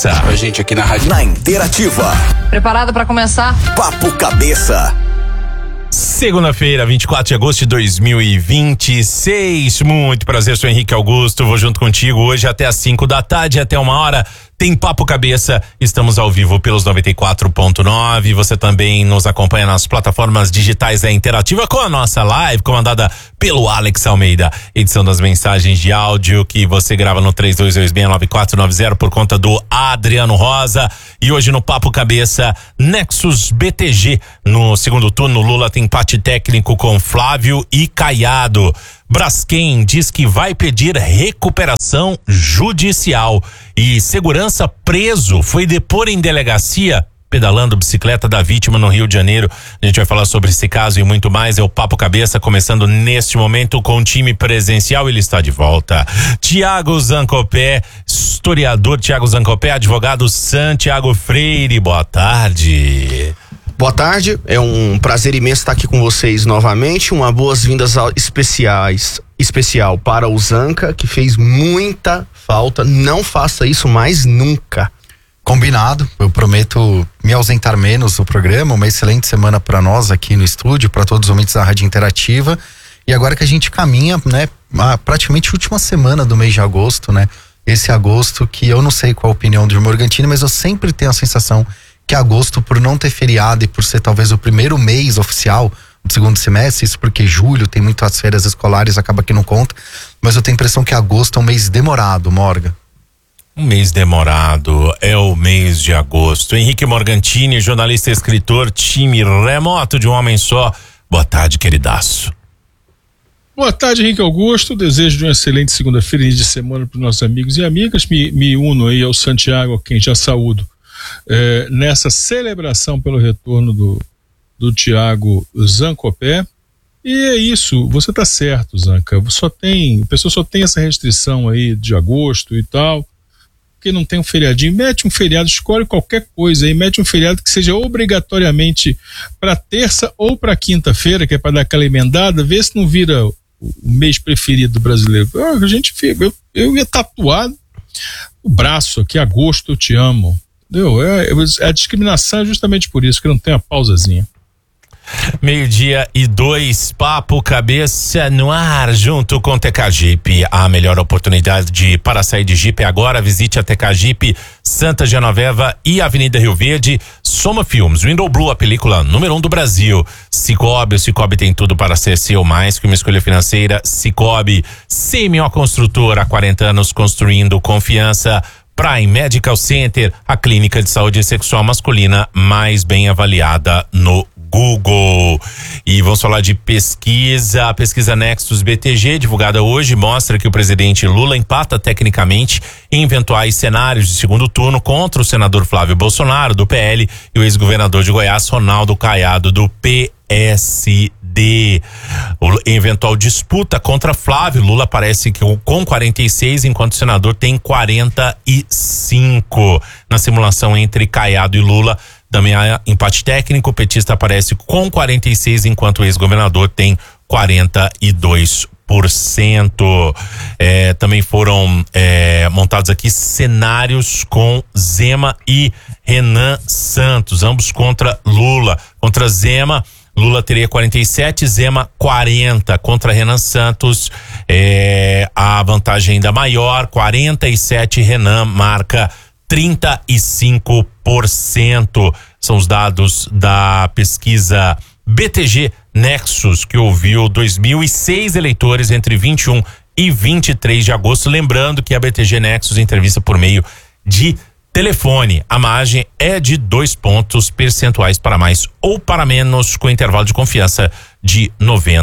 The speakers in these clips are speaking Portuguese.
A gente aqui na Rádio Na Interativa. Preparado para começar? Papo Cabeça. Segunda-feira, 24 de agosto de 2026. Muito prazer, sou Henrique Augusto. Vou junto contigo hoje até às 5 da tarde, até 1h. Tem Papo Cabeça, estamos ao vivo pelos 94.9. Você também nos acompanha nas plataformas digitais da Interativa com a nossa live, comandada pelo Alex Almeida. Edição das mensagens de áudio que você grava no 32269490 por conta do Adriano Rosa. E hoje no Papo Cabeça, Nexus BTG. No segundo turno, Lula tem empate técnico com Flávio e Caiado. Braskem diz que vai pedir recuperação judicial. E segurança preso foi depor em delegacia pedalando bicicleta da vítima no Rio de Janeiro. A gente vai falar sobre esse caso e muito mais. É o Papo Cabeça, começando neste momento com o time presencial. Ele está de volta. Tiago Zancopé, historiador Tiago Zancopé, advogado Santiago Freire. Boa tarde. Boa tarde, é um prazer imenso estar aqui com vocês novamente. Uma boas-vindas especial para o Zanca, que fez muita falta. Não faça isso mais nunca. Combinado, eu prometo me ausentar menos do programa. Uma excelente semana para nós aqui no estúdio, para todos os ouvintes da Rádio Interativa. E agora que a gente caminha, né, praticamente a última semana do mês de agosto, né? Esse agosto que eu não sei qual a opinião do Morgantini, mas eu sempre tenho a sensação que agosto, por não ter feriado e por ser talvez o primeiro mês oficial do segundo semestre, isso porque julho tem muitas férias escolares, acaba que não conta, mas eu tenho a impressão que agosto é um mês demorado, Morgan. Um mês demorado é o mês de agosto. Henrique Morgantini, jornalista e escritor, time remoto de um homem só. Boa tarde, queridaço. Boa tarde, Henrique Augusto. Desejo de uma excelente segunda-feira e de semana para os nossos amigos e amigas. Me uno aí ao Santiago, a quem já saúdo. Nessa celebração pelo retorno do Tiago Zancopé. E é isso, você tá certo, Zanca. A pessoa só tem essa restrição aí de agosto e tal, porque não tem um feriadinho. Mete um feriado, escolhe qualquer coisa aí, mete um feriado que seja obrigatoriamente para terça ou para quinta-feira, que é para dar aquela emendada, vê se não vira o mês preferido do brasileiro. Eu ia tatuar o braço aqui, agosto eu te amo. Entendeu? A discriminação é justamente por isso, que não tem a pausazinha. 12:02, Papo Cabeça no ar, junto com TK Jeep. A melhor oportunidade para sair de Jeep é agora. Visite a TK Jeep Santa Genoveva e Avenida Rio Verde. Soma Filmes, Window Blue, a película número 1 do Brasil. Cicobi, o Cicobi tem tudo para ser seu, mais que uma escolha financeira. Cicobi, CMO Construtora, há 40 anos construindo confiança. Prime Medical Center, a clínica de saúde sexual masculina mais bem avaliada no Google. E vamos falar de pesquisa. A pesquisa Nexus BTG, divulgada hoje, mostra que o presidente Lula empata tecnicamente em eventuais cenários de segundo turno contra o senador Flávio Bolsonaro, do PL, e o ex-governador de Goiás, Ronaldo Caiado, do PSD. Em eventual disputa contra Flávio, Lula aparece com 46, enquanto o senador tem 45. Na simulação entre Caiado e Lula, também há empate técnico. O petista aparece com 46, enquanto o ex-governador tem 42%. Também foram montados aqui cenários com Zema e Renan Santos, ambos contra Lula. Contra Zema, Lula teria 47, Zema 40. Contra Renan Santos, a vantagem ainda maior, 47, Renan marca 35%. São os dados da pesquisa BTG Nexus, que ouviu 2.006 eleitores entre 21 e 23 de agosto. Lembrando que a BTG Nexus entrevista por meio de telefone. A margem é de 2 pontos percentuais para mais ou para menos, com intervalo de confiança de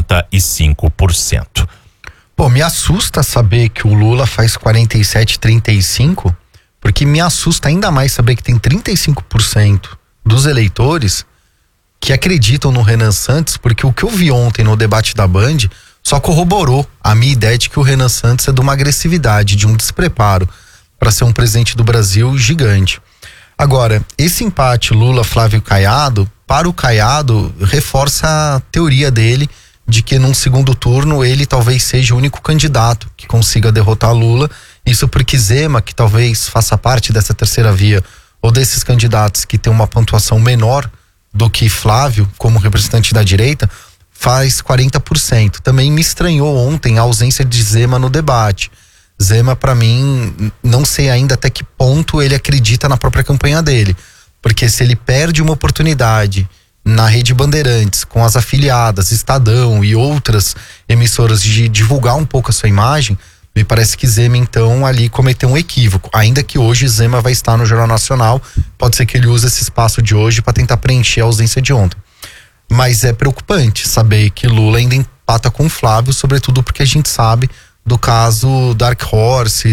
95%. Pô, me assusta saber que o Lula faz 47, 35, porque me assusta ainda mais saber que tem 35% dos eleitores que acreditam no Renan Santos, porque o que eu vi ontem no debate da Band só corroborou a minha ideia de que o Renan Santos é de uma agressividade, de um despreparo para ser um presidente do Brasil gigante. Agora, esse empate Lula-Flávio Caiado, para o Caiado, reforça a teoria dele de que num segundo turno ele talvez seja o único candidato que consiga derrotar Lula Isso porque Zema, que talvez faça parte dessa terceira via, ou desses candidatos que tem uma pontuação menor do que Flávio, como representante da direita, faz 40%. Também me estranhou ontem a ausência de Zema no debate. Zema, para mim, não sei ainda até que ponto ele acredita na própria campanha dele. Porque se ele perde uma oportunidade na Rede Bandeirantes, com as afiliadas, Estadão e outras emissoras, de divulgar um pouco a sua imagem, me parece que Zema, então, ali cometeu um equívoco. Ainda que hoje Zema vai estar no Jornal Nacional, pode ser que ele use esse espaço de hoje para tentar preencher a ausência de ontem. Mas é preocupante saber que Lula ainda empata com Flávio, sobretudo porque a gente sabe do caso Dark Horse,